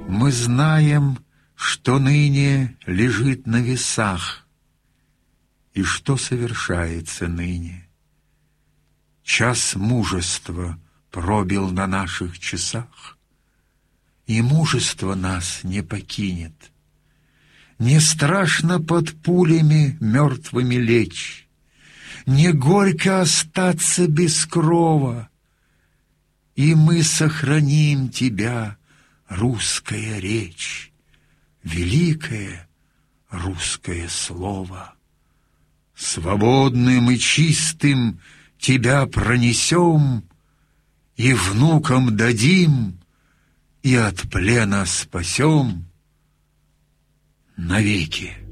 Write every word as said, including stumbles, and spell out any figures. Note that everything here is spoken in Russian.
Мы знаем, что ныне лежит на весах, и что совершается ныне. Час мужества пробил на наших часах, и мужество нас не покинет. Не страшно под пулями мертвыми лечь, не горько остаться без крова, и мы сохраним тебя, русская речь, великое русское слово. Свободным и чистым тебя пронесем, и внукам дадим, и от плена спасем навеки.